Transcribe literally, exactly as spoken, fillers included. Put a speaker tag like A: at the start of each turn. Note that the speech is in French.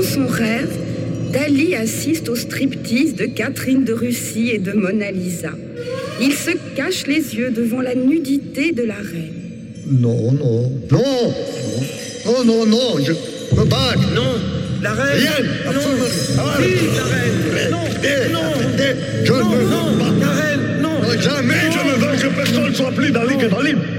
A: son rêve, Dali assiste au striptease de Catherine de Russie et de Mona Lisa. Il se cache les yeux devant la nudité de la reine.
B: Non, non, non, non, non, non, je me bats.
C: Non, la reine.
B: Rien, absolument.
C: Non, oui, la reine. Non, non,
B: je
C: non,
B: ne veux
C: non,
B: pas.
C: la reine, non.
B: Jamais je ne veux que personne soit plus dans l'île que dans l'île.